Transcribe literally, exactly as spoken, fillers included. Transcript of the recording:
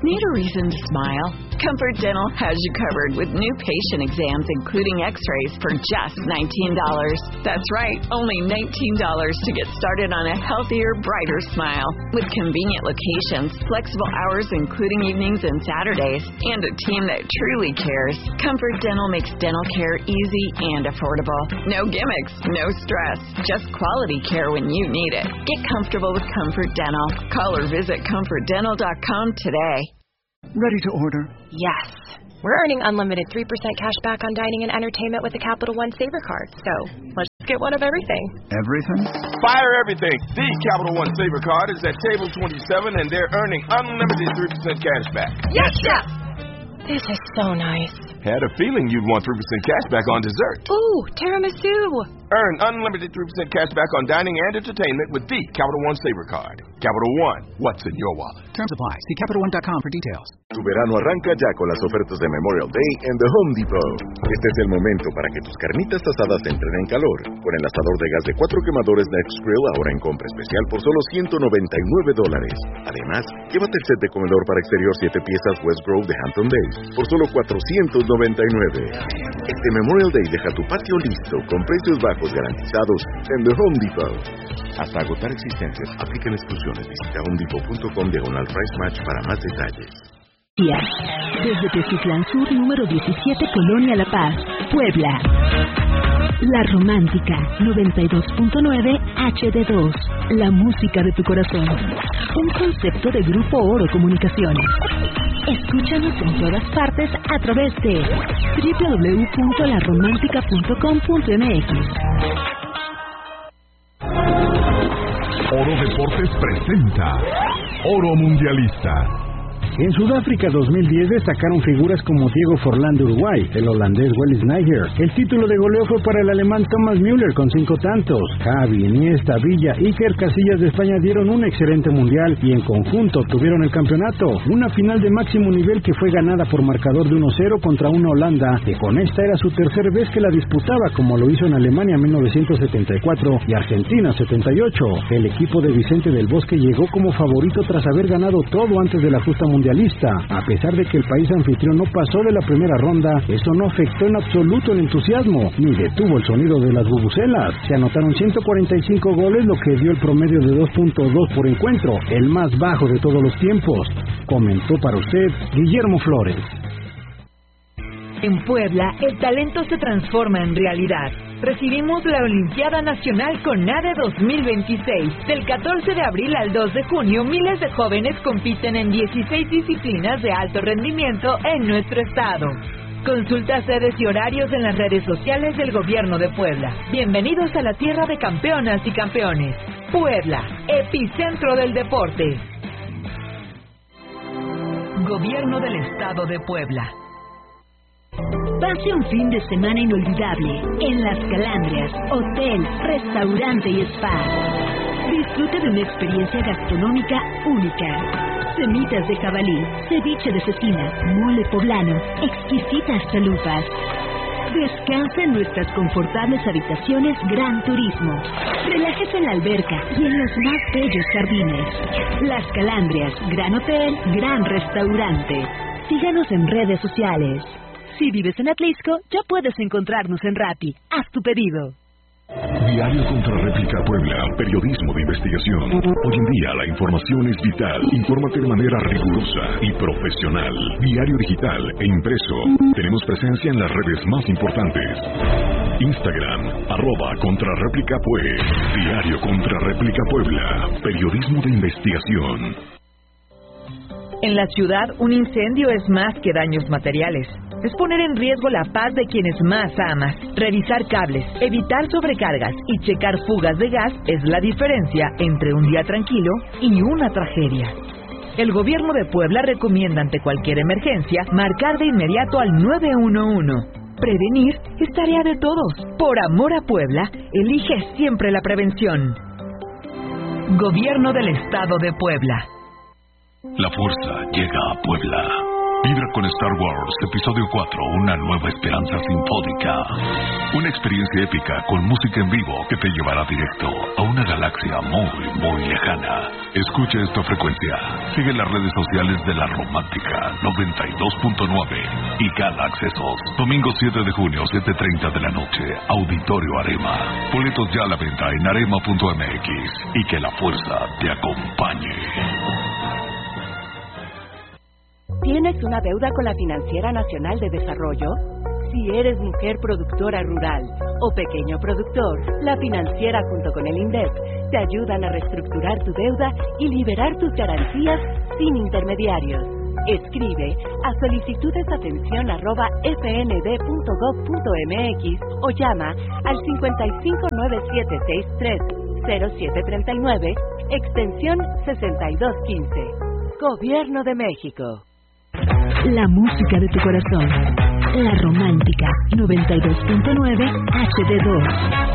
Need a reason to smile? Comfort Dental has you covered with new patient exams, including x-rays, for just nineteen dollars. That's right, only nineteen dollars to get started on a healthier, brighter smile. With convenient locations, flexible hours including evenings and Saturdays, and a team that truly cares, Comfort Dental makes dental care easy and affordable. No gimmicks, no stress, just quality care when you need it. Get comfortable with Comfort Dental. Call or visit comfort dental dot com today. Ready to order? Yes. We're earning unlimited three percent cash back on dining and entertainment with the Capital One Saver Card. So, let's get one of everything. Everything? Fire everything. The Capital One Saver Card is at table twenty-seven, and they're earning unlimited three percent cash back. Yes, Chef! This is so nice. Had a feeling you'd want three percent cash back on dessert. Ooh, tiramisu. Earn unlimited three percent cash back on dining and entertainment with the Capital One Saver Card. Capital One, what's in your wallet? Terms apply. See Capital One dot com for details. Tu verano arranca ya con las ofertas de Memorial Day en The Home Depot. Este es el momento para que tus carnitas asadas entren en calor. Con el asador de gas de cuatro quemadores Next Grill ahora en compra especial por solo ciento noventa y nueve dólares. Además, llévate el set de comedor para exterior siete piezas West Grove de Hampton Bays por solo cuatrocientos noventa y nueve. Este Memorial Day deja tu patio listo con precios bajos garantizados en The Home Depot. Hasta agotar existencias, aplican exclusiones. Visita homedepot punto com diagonal price match para más detalles. Desde Teciutlán Sur, número diecisiete, Colonia La Paz, Puebla. La Romántica, noventa y dos punto nueve H D dos. La música de tu corazón. Un concepto de Grupo Oro Comunicaciones. Escúchanos en todas partes a través de doble u doble u doble u punto la romántica punto com punto m x. Oro Deportes presenta Oro Mundialista. En Sudáfrica dos mil diez destacaron figuras como Diego Forlán de Uruguay, el holandés Welis Sneijder. El título de goleo fue para el alemán Thomas Müller con cinco tantos. Xavi, Iniesta, Villa, Iker Casillas de España dieron un excelente mundial y en conjunto obtuvieron el campeonato. Una final de máximo nivel que fue ganada por marcador de uno cero contra una Holanda, que con esta era su tercera vez que la disputaba, como lo hizo en Alemania en mil novecientos setenta y cuatro y Argentina setenta y ocho. El equipo de Vicente del Bosque llegó como favorito tras haber ganado todo antes de la justa mundialista. A pesar de que el país anfitrión no pasó de la primera ronda, eso no afectó en absoluto el entusiasmo, ni detuvo el sonido de las bubucelas. Se anotaron ciento cuarenta y cinco goles, lo que dio el promedio de dos punto dos por encuentro, el más bajo de todos los tiempos. Comentó para usted Guillermo Flores. En Puebla, el talento se transforma en realidad. Recibimos la Olimpiada Nacional CONADE dos mil veintiséis. Del catorce de abril al dos de junio, miles de jóvenes compiten en dieciséis disciplinas de alto rendimiento en nuestro estado. Consulta sedes y horarios en las redes sociales del Gobierno de Puebla. Bienvenidos a la tierra de campeonas y campeones. Puebla, epicentro del deporte. Gobierno del Estado de Puebla. Pase un fin de semana inolvidable en Las Calandrias, hotel, restaurante y spa. Disfrute de una experiencia gastronómica única. Semitas de jabalí, ceviche de cecina, mole poblano, exquisitas chalupas. Descansa en nuestras confortables habitaciones Gran Turismo. Relájese en la alberca y en los más bellos jardines. Las Calandrias, gran hotel, gran restaurante. Síganos en redes sociales. Si vives en Atlisco, ya puedes encontrarnos en Rappi. Haz tu pedido. Diario Contra Réplica Puebla, periodismo de investigación. Hoy en día la información es vital. Infórmate de manera rigurosa y profesional. Diario digital e impreso. Tenemos presencia en las redes más importantes. Instagram, arroba Contrarréplica Pue. Diario Contra Réplica Puebla, periodismo de investigación. En la ciudad, un incendio es más que daños materiales. Es poner en riesgo la paz de quienes más amas. Revisar cables, evitar sobrecargas y checar fugas de gas es la diferencia entre un día tranquilo y una tragedia. El Gobierno de Puebla recomienda ante cualquier emergencia marcar de inmediato al nueve uno uno. Prevenir es tarea de todos. Por amor a Puebla, elige siempre la prevención. Gobierno del Estado de Puebla. La fuerza llega a Puebla. Vibra con Star Wars Episodio cuatro, una nueva esperanza sinfónica. Una experiencia épica con música en vivo que te llevará directo a una galaxia muy, muy lejana. Escucha esta frecuencia. Sigue las redes sociales de La Romántica noventa y dos punto nueve y Gala Accesos. Domingo siete de junio, siete treinta de la noche, Auditorio Arema. Boletos ya a la venta en arema punto m x y que la fuerza te acompañe. ¿Tienes una deuda con la Financiera Nacional de Desarrollo? Si eres mujer productora rural o pequeño productor, la Financiera junto con el INDEP te ayudan a reestructurar tu deuda y liberar tus garantías sin intermediarios. Escribe a solicitudesatención arroba f n d punto gov punto m x o llama al cinco cinco nueve siete seis tres cero siete tres nueve, extensión sesenta y dos quince. Gobierno de México. La música de tu corazón. La Romántica noventa y dos punto nueve H D dos.